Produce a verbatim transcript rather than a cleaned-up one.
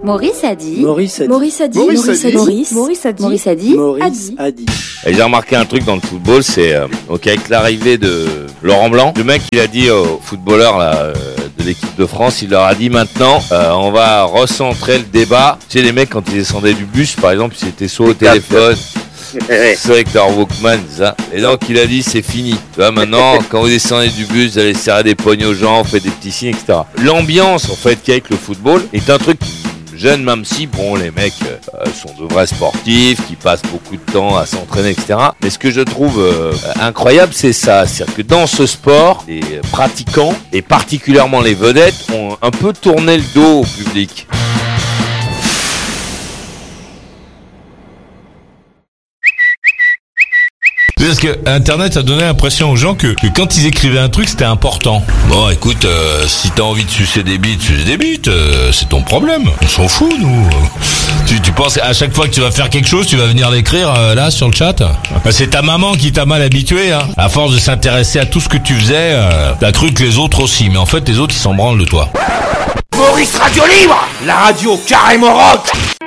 Maurice a dit. Maurice a dit. Maurice a dit. Maurice a dit. Maurice. Maurice a dit. Maurice a dit. Maurice a dit. Et j'ai remarqué un truc dans le football, c'est euh, donc avec l'arrivée de Laurent Blanc, le mec il a dit aux footballeurs là, euh, de l'équipe de France, il leur a dit maintenant euh, on va recentrer le débat. Tu sais les mecs quand ils descendaient du bus par exemple, ils étaient soit au téléphone, soit avec leur Walkman, ça. Et donc il a dit c'est fini. Tu vois maintenant quand vous descendez du bus, vous allez serrer des poignées aux gens, vous faites des petits signes, et cetera. L'ambiance en fait qu'il y a avec le football est un truc jeune, même si, bon, les mecs euh, sont de vrais sportifs, qui passent beaucoup de temps à s'entraîner, et cetera. Mais ce que je trouve euh, incroyable, c'est ça. C'est-à-dire que dans ce sport, les pratiquants, et particulièrement les vedettes, ont un peu tourné le dos au public. Parce que Internet a donné l'impression aux gens que, que quand ils écrivaient un truc, c'était important. Bon, écoute, euh, si t'as envie de sucer des bites, sucer des bites, euh, c'est ton problème. On s'en fout, nous. Tu, tu penses à chaque fois que tu vas faire quelque chose, tu vas venir l'écrire euh, là sur le chat. Bah, c'est ta maman qui t'a mal habitué, hein. À force de s'intéresser à tout ce que tu faisais, euh, t'as cru que les autres aussi, mais en fait, les autres, ils s'en branlent de toi. Maurice Radio Libre, la radio carrément rock.